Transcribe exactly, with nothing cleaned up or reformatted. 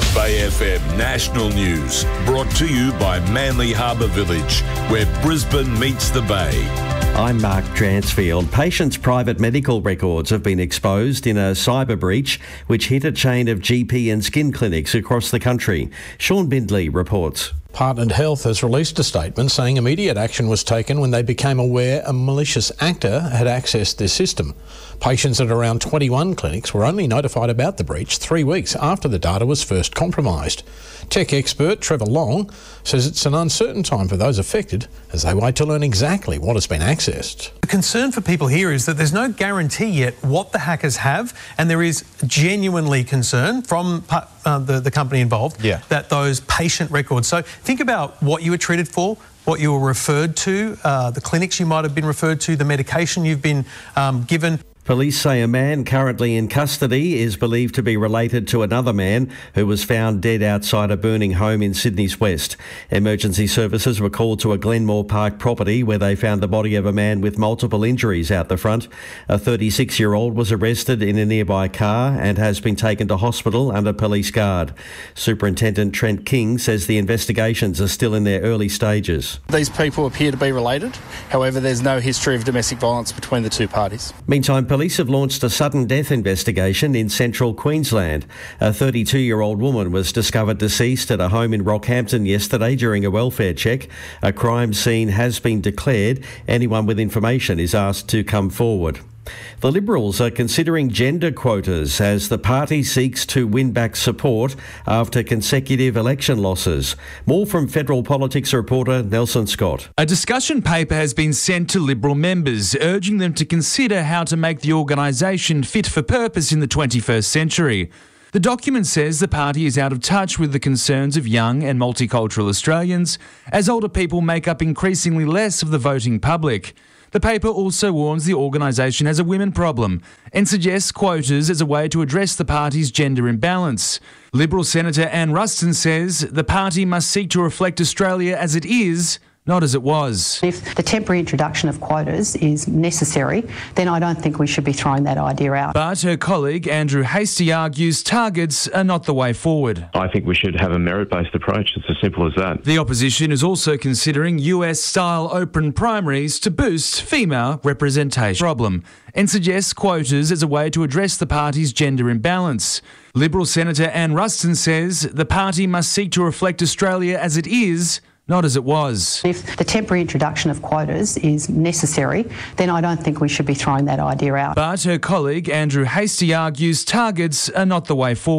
Bay F M National News, brought to you by Manly Harbour Village, where Brisbane meets the Bay. I'm Mark Dransfield. Patients' private medical records have been exposed in a cyber breach which hit a chain of G P and skin clinics across the country. Sean Bindley reports. Partnered Health has released a statement saying immediate action was taken when they became aware a malicious actor had accessed their system. Patients at around twenty-one clinics were only notified about the breach three weeks after the data was first compromised. Tech expert Trevor Long says it's an uncertain time for those affected as they wait to learn exactly what has been accessed. The concern for people here is that there's no guarantee yet what the hackers have, and there is genuinely concern from uh, the, the company involved yeah. that those patient records. So think about what you were treated for, what you were referred to, uh, the clinics you might have been referred to, the medication you've been um, given. Police say a man currently in custody is believed to be related to another man who was found dead outside a burning home in Sydney's West. Emergency services were called to a Glenmore Park property where they found the body of a man with multiple injuries out the front. A thirty-six-year-old was arrested in a nearby car and has been taken to hospital under police guard. Superintendent Trent King says the investigations are still in their early stages. These people appear to be related. However, there's no history of domestic violence between the two parties. Meantime, police have launched a sudden death investigation in central Queensland. A thirty-two-year-old woman was discovered deceased at a home in Rockhampton yesterday during a welfare check. A crime scene has been declared. Anyone with information is asked to come forward. The Liberals are considering gender quotas as the party seeks to win back support after consecutive election losses. More from Federal Politics reporter Nelson Scott. A discussion paper has been sent to Liberal members, urging them to consider how to make the organisation fit for purpose in the twenty-first century. The document says the party is out of touch with the concerns of young and multicultural Australians, as older people make up increasingly less of the voting public. The paper also warns the organisation has a women problem and suggests quotas as a way to address the party's gender imbalance. Liberal Senator Anne Ruston says the party must seek to reflect Australia as it is, not as it was. If the temporary introduction of quotas is necessary, then I don't think we should be throwing that idea out. But her colleague Andrew Hastie argues targets are not the way forward. I think we should have a merit-based approach. It's as simple as that. The opposition is also considering U S-style open primaries to boost female representation problem and suggests quotas as a way to address the party's gender imbalance. Liberal Senator Anne Ruston says the party must seek to reflect Australia as it is, not as it was. If the temporary introduction of quotas is necessary, then I don't think we should be throwing that idea out. But her colleague Andrew Hastie argues targets are not the way forward.